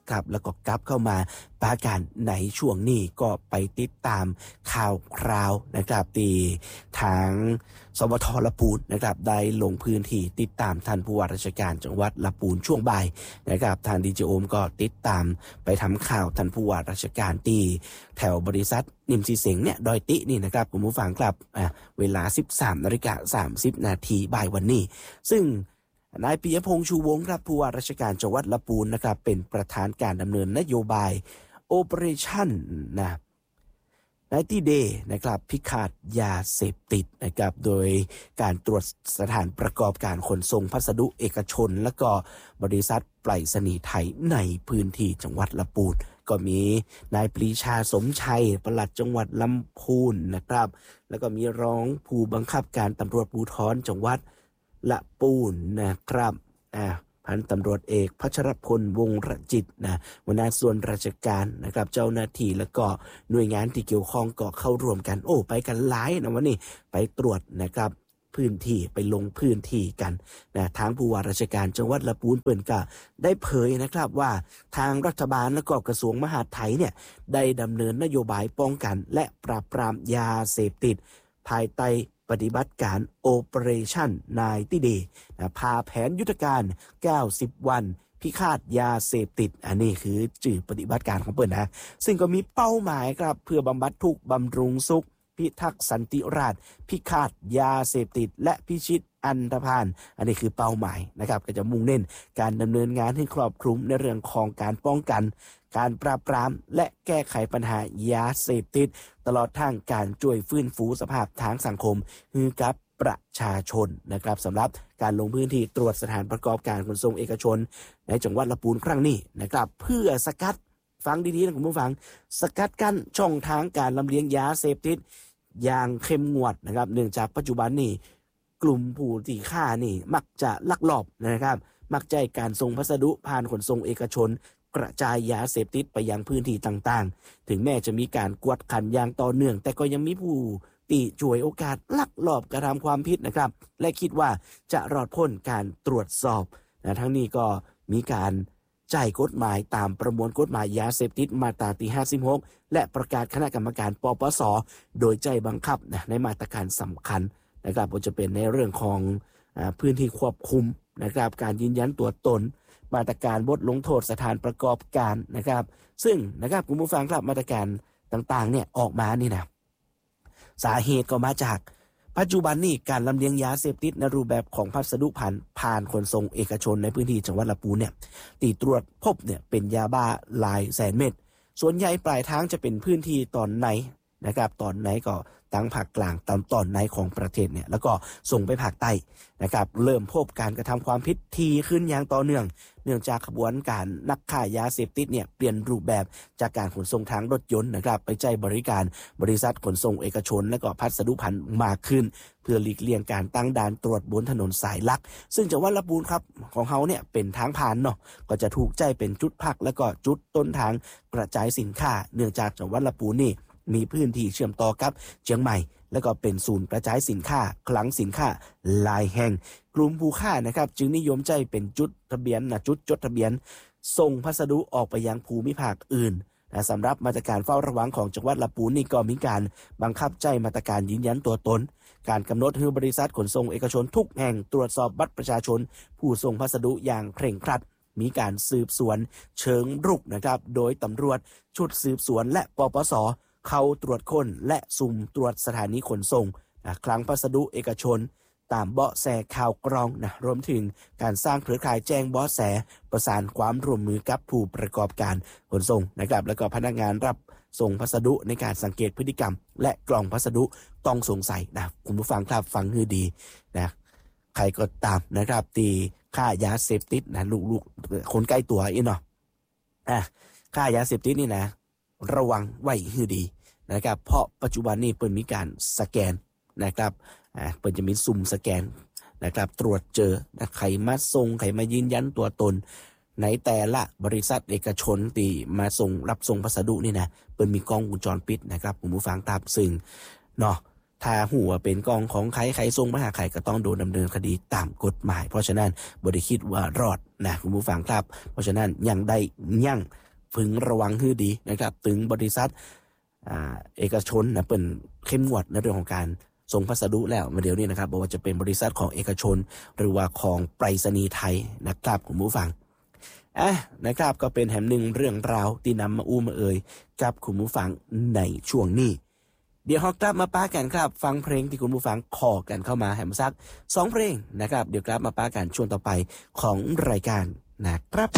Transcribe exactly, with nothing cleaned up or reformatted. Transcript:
นะครับแล้วก็กลับเข้ามาปราการในช่วงนี้ก็ไปติดตามข่าวคราวนะครับตีทางสวทละปูนนะครับได้ลงพื้นที่ติดตามท่านผู้ว่าราชการจังหวัดละปูนช่วงบ่ายนะครับทางดีเจโอมก็ติดตามไปทำข่าวท่านผู้ว่าราชการตีแถวบริษัทนิมซีเสงเนี่ยดอยตินี่นะครับคุณผู้ฟังครับอ่าเวลา สิบสามนาฬิกาสามสิบนาทีบ่ายวันนี้ซึ่งนายปิยพงษ์ชูวงศ์ครับผู้ว่าราชการจังหวัดละปูนนะครับเป็นประธานการดำเนินนโยบาย Operation นะninety day นะครับพิฆาตยาเสพติดนะครับโดยการตรวจสถานประกอบการขนส่งพัสดุเอกชนและก็บริษัทไปรษณีย์ไทยในพื้นที่จังหวัดละปูนก็มีนายปรีชาสมชัยปลัดจังหวัดลำพูนนะครับแล้วก็มีรองผู้บังคับการตำรวจภูธรจังหวัดละปูนนะครับอ่าพันตำรวจเอกพัชรพลวงศ์รจิตนะหัวหน้าส่วนราชการนะครับเจ้าหน้าที่แล้วก็หน่วยงานที่เกี่ยวข้องก็เข้าร่วมกันโอ้ไปกันหลายนะวันนี้ไปตรวจนะครับพื้นที่ไปลงพื้นที่กันนะทางผู้ว่าราชการจังหวัดละปูนเปิ่นก็ได้เผยนะครับว่าทางรัฐบาลและก็กระทรวงมหาดไทยเนี่ยได้ดำเนินนโยบายป้องกันและปราบปรามยาเสพติดภายใต้ปฏิบัติการ Operation ninety day นะพาแผนยุทธการเก้าสิบวันพิฆาตยาเสพติดอันนี้คือชื่อปฏิบัติการของเปิ้นนะซึ่งก็มีเป้าหมายครับเพื่อบำบัดทุกข์บำรุงสุขพิทักษ์สันติราษฎร์พิฆาตยาเสพติดและพิชิตอันธพาลอันนี้คือเป้าหมายนะครับก็จะมุ่งเน้นการดำเนินงานให้ครอบคลุมในเรื่องของการป้องกันการปราบปรามและแก้ไขปัญหายาเสพติดตลอดทางการช่วยฟื้นฟูสภาพทางสังคมให้กับประชาชนนะครับสำหรับการลงพื้นที่ตรวจสถานประกอบการขนส่งเอกชนในจังหวัดละปูนครั้งนี้นะครับเพื่อสกัดฟังดีๆนะคุณผู้ฟังสกัดกั้นช่องทางการลำเลียงยาเสพติดอย่างเข้มงวดนะครับเนื่องจากปัจจุบันนี้กลุ่มผู้ที่ฆ่านี่มักจะลักลอบนะครับมักใจการส่งพัสดุผ่านขนส่งเอกชนกระจายยาเสพติดไปยังพื้นที่ต่างๆถึงแม้จะมีการกวดขันอย่างต่อเนื่องแต่ก็ยังมีผู้ที่ช่วยโอกาสลักลอบกระทำความผิดนะครับและคิดว่าจะรอดพ้นการตรวจสอบนะทั้งนี้ก็มีการใจกฎหมายตามประมวลกฎหมายยาเสพติดมาตราที่ห้าสิบหกและประกาศคณะกรรมการปปสโดยใจบังคับนะในมาตรการสำคัญนะครับก็จะเป็นในเรื่องของอ่าพื้นที่ควบคุมนะครับการยืนยันตัวตนมาตรการบทลงโทษสถานประกอบการนะครับซึ่งนะครับคุณผู้ฟังครับมาตรการต่างๆเนี่ยออกมานี่นะสาเหตุก็มาจากปัจจุบันนี้การลำเลียงยาเสพติดในรูปแบบของพัสดุผ่านผ่านขนส่งเอกชนในพื้นที่จังหวัดละปูนเนี่ยตีตรวจพบเนี่ยเป็นยาบ้าหลายแสนเม็ดส่วนใหญ่ปลายทางจะเป็นพื้นที่ตอนไหนนะครับตอนไหนก็ตั้งภาคกลางตามตอนไหนของประเทศเนี่ยแล้วก็ส่งไปภาคใต้นะครับเริ่มพบการกระทำความผิดทีขึ้นอย่างต่อเนื่องเนื่องจากขบวนการนักค้ายาเสพติดเนี่ยเปลี่ยนรูปแบบจากการขนส่งทางรถยนต์นะครับไปใจบริการบริษัทขนส่งเอกชนและก็พัสดุพันธุ์มากขึ้นเพื่อหลีกเลี่ยงการตั้งด่านตรวจบนถนนสายหลักซึ่งจังหวัดละปูนครับของเขาเนี่ยเป็นทางผ่านเนาะก็จะถูกใจเป็นจุดพักและก็จุดต้นทางกระจายสินค้าเนื่องจากจังหวัดละปูนนี่มีพื้นที่เชื่อมต่อกับเชียงใหม่และก็เป็นศูนย์กระจายสินค้าคลังสินค้าหลายแห่งกลุ่มผู้ค้านะครับจึงนิยมใจเป็นจุดทะเบียนนะจุดจดทะเบียนส่งพัสดุออกไปยังภูมิภาคอื่นนะสำหรับมาตรการเฝ้าระวังของจังหวัดละปูนนี่ก็มีการบังคับใจมาตรการยืนยันตัวตนการกำหนดให้บริษัทขนส่งเอกชนทุกแห่งตรวจสอบบัตรประชาชนผู้ส่งพัสดุอย่างเคร่งครัดมีการสืบสวนเชิงรุกนะครับโดยตำรวจชุดสืบสวนและปปสเข้าตรวจค้นและสุ่มตรวจสถานีขนส่งนะคลังพัสดุเอกชนตามเบาะแสข่าวกรองนะรวมถึงการสร้างเครือข่ายแจ้งเบาะแสประสานความร่วมมือกับผู้ประกอบการขนส่งนะครับแล้วก็พนักงานรับส่งพัสดุในการสังเกตพฤติกรรมและกล่องพัสดุต้องสงสัยนะคุณผู้ฟังครับฟังให้ดีนะใครก็ตามนะครับตีค่ายาเสพติดนะลูกๆคนใกล้ตัวอีกเนาะอ่ะค่ายาเสพติดนี่นะระวังไว้ให้ดีนะครับเพราะปัจจุบันนี้เปิดมีการสแกนนะครับอ่าเปิดจะมีซุ่มสแกนนะครับตรวจเจอนะใครมาส่งใครมายืนยันตัวตนในแต่ละบริษัทเอกชนที่มาส่งรับส่งพัสดุนี่นะเปิดมีกล้องวงจรปิดนะครับคุณผู้ฟังตามซึ่งเนาะถ้าหัวเป็นกองของใครใครส่งมาหาใครก็ต้องโดนดำเนินคดีตามกฎหมายเพราะฉะนั้นบ่ได้คิดว่ารอดนะคุณผู้ฟังครับเพราะฉะนั้นยังได้ยั่งพึงระวังให้ดีนะครับถึงบริษัทอ่าเอกชนนะเป็นเข้มงวดในเรื่องของการส่งพัสดุแล้วมาเดี๋ยวนี้นะครับบอกว่าจะเป็นบริษัทของเอกชนหรือว่าของไปรษณีย์ไทยนะครับคุณผู้ฟังอ่ะนะครับก็เป็นแหมหนึ่งเรื่องราวที่นำมาอู้มาเอ่ยกับคุณผู้ฟังในช่วงนี้เดี๋ยวเรากลับมาป้ากันครับฟังเพลงที่คุณผู้ฟังขอกันเข้ามาแหมซักสองเพลงนะครับเดี๋ยวกลับมาป้ากันช่วงต่อไปของรายการนะครับ